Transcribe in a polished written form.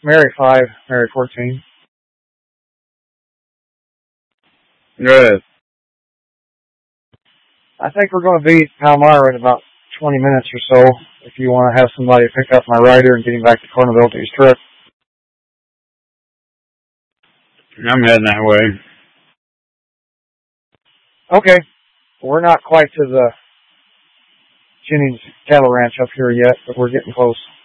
Mary 5, Mary 14. Good. I think we're going to be Palmyra in about 20 minutes or so, if you want to have somebody pick up my rider and get him back to Cornville to his trip. I'm heading that way. Okay. We're not quite to the Jennings cattle ranch up here yet, but we're getting close.